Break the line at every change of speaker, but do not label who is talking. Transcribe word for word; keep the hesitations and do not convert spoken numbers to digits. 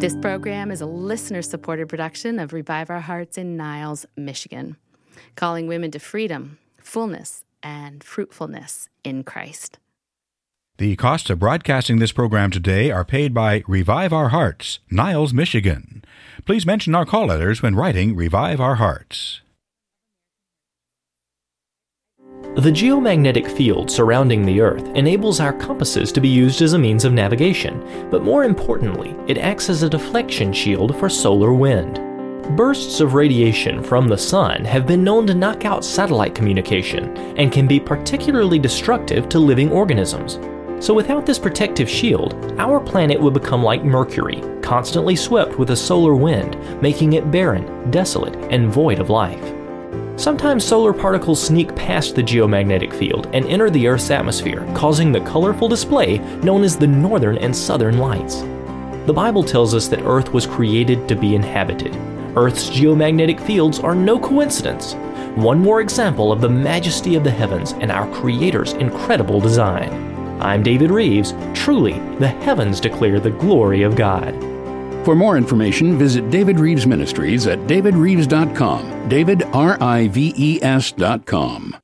This program is a listener-supported production of Revive Our Hearts in Niles, Michigan, calling women to freedom, fullness, and fruitfulness in Christ.
The costs of broadcasting this program today are paid by Revive Our Hearts, Niles, Michigan. Please mention our call letters when writing Revive Our Hearts.
The geomagnetic field surrounding the Earth enables our compasses to be used as a means of navigation, but more importantly, it acts as a deflection shield for solar wind. Bursts of radiation from the sun have been known to knock out satellite communication and can be particularly destructive to living organisms. So without this protective shield, our planet would become like Mercury, constantly swept with a solar wind, making it barren, desolate, and void of life. Sometimes solar particles sneak past the geomagnetic field and enter the Earth's atmosphere, causing the colorful display known as the northern and southern lights. The Bible tells us that Earth was created to be inhabited. Earth's geomagnetic fields are no coincidence. One more example of the majesty of the heavens and our Creator's incredible design. I'm David Reeves. Truly, the heavens declare the glory of God.
For more information, visit David Reeves Ministries at david reeves dot com. David, R I V E S dot com.